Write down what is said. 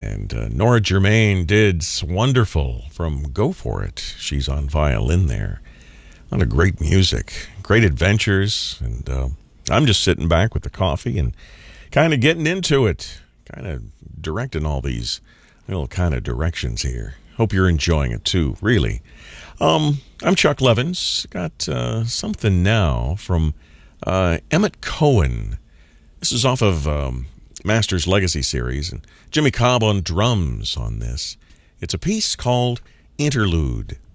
And Nora Germain did Wonderful from Go For It. She's on violin there. A lot of great music, great adventures, and I'm just sitting back with the coffee and kind of getting into it, kind of directing all these little kind of directions here. Hope you're enjoying it too, really. I'm Chuck Levins. Got something now from Emmett Cohen. This is off of Masters Legacy series, and Jimmy Cobb on drums on this. It's a piece called Interlude.